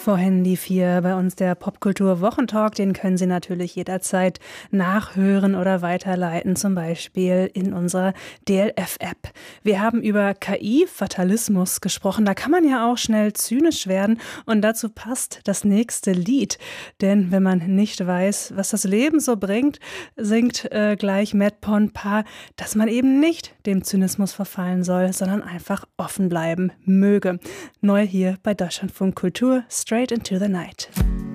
Vorhin lief hier bei uns der Popkultur-Wochentalk. Den können Sie natürlich jederzeit nachhören oder weiterleiten, zum Beispiel in unserer DLF-App. Wir haben über KI-Fatalismus gesprochen. Da kann man ja auch schnell zynisch werden und dazu passt das nächste Lied. Denn wenn man nicht weiß, was das Leben so bringt, singt gleich Matt Ponpa, dass man eben nicht dem Zynismus verfallen soll, sondern einfach offen bleiben möge. Neu hier bei Deutschlandfunk Kultur, Straight into the Night.